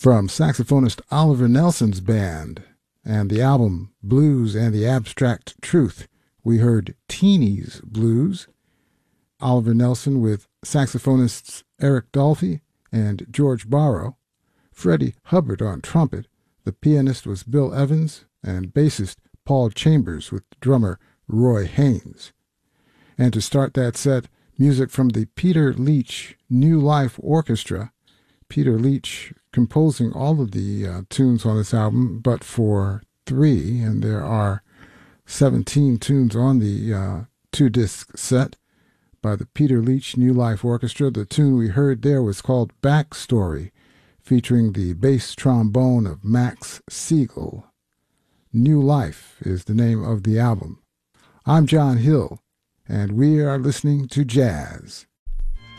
from saxophonist Oliver Nelson's band and the album Blues and the Abstract Truth. We heard Teeny's Blues, Oliver Nelson with saxophonists Eric Dolphy and George Barrow, Freddie Hubbard on trumpet. The pianist was Bill Evans, and bassist Paul Chambers with drummer Roy Haynes. And to start that set, music from the Peter Leach New Life Orchestra. Peter Leach composing all of the tunes on this album, but for 3, and there are 17 tunes on the 2-disc set by the Peter Leach New Life Orchestra. The tune we heard there was called Backstory, featuring the bass trombone of Max Siegel. New Life is the name of the album. I'm John Hill, and we are listening to jazz.